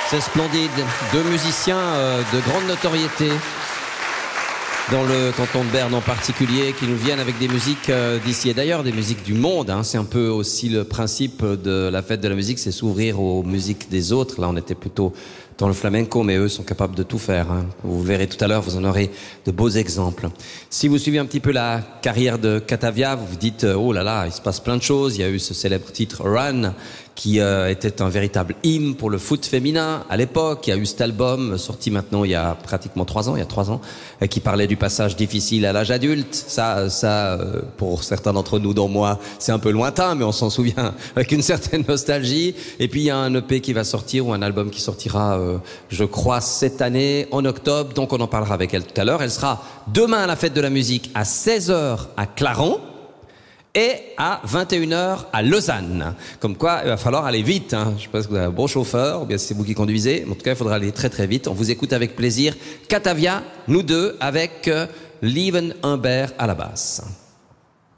C'est splendide. Deux musiciens de grande notoriété dans le canton de Berne en particulier, qui nous viennent avec des musiques d'ici et d'ailleurs, des musiques du monde. Hein. C'est un peu aussi le principe de la fête de la musique, c'est s'ouvrir aux musiques des autres. Là, on était plutôt dans le flamenco, mais eux sont capables de tout faire. Hein. Vous le verrez tout à l'heure, vous en aurez de beaux exemples. Si vous suivez un petit peu la carrière de Katavia, vous vous dites, oh là là, il se passe plein de choses. Il y a eu ce célèbre titre Run, qui était un véritable hymne pour le foot féminin à l'époque. Il y a eu cet album sorti maintenant il y a pratiquement 3 ans, qui parlait du passage difficile à l'âge adulte. Ça, pour certains d'entre nous, dont moi, c'est un peu lointain, mais on s'en souvient avec une certaine nostalgie. Et puis il y a un EP qui va sortir, ou un album qui sortira, je crois, cette année, en octobre. Donc on en parlera avec elle tout à l'heure. Elle sera demain à la fête de la musique à 16h à Clarens et à 21h à Lausanne. Comme quoi, il va falloir aller vite. Hein. Je pense que vous avez un bon chauffeur, ou bien c'est vous qui conduisez. En tout cas, il faudra aller très très vite. On vous écoute avec plaisir. Katavia, nous deux, avec Lieven Humbert à la basse.